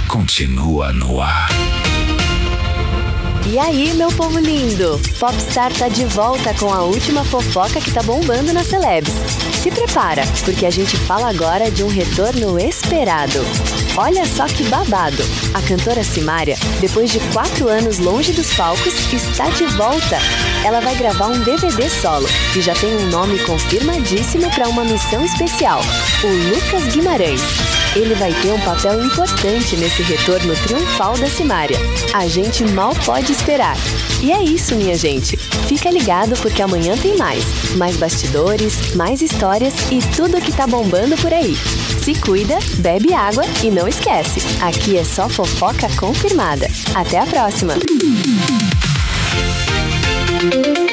continua no ar. E aí, meu povo lindo? Popstar tá de volta com a última fofoca que tá bombando nas celebs. Se prepara, porque a gente fala agora de um retorno esperado. Olha só que babado! A cantora Simária, depois de 4 anos longe dos palcos, está de volta. Ela vai gravar um DVD solo e já tem um nome confirmadíssimo para uma missão especial: o Lucas Guimarães. Ele vai ter um papel importante nesse retorno triunfal da Simária. A gente mal pode esperar. E é isso, minha gente. Fica ligado porque amanhã tem mais. Mais bastidores, mais histórias e tudo que tá bombando por aí. Se cuida, bebe água e não esquece, aqui é só fofoca confirmada. Até a próxima!